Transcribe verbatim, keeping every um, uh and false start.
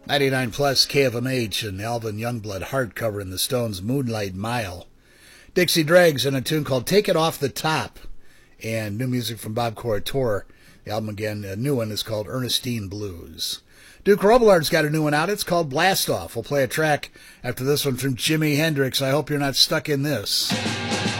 ninety-nine plus K F M H and Alvin Youngblood hardcover in the Stones' Moonlight Mile. Dixie Dregs and a tune called Take It Off the Top. And new music from Bob Corritore. The album again, a new one, is called Ernestine Blues. Duke Robillard's got a new one out. It's called Blast Off. We'll play a track after this one from Jimi Hendrix. I hope you're not stuck in this.